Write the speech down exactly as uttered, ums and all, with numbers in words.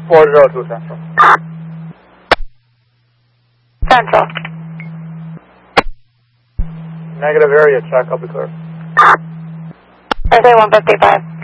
four zero two Central. Central. Negative area check, I'll be clear. S A one fifty-five.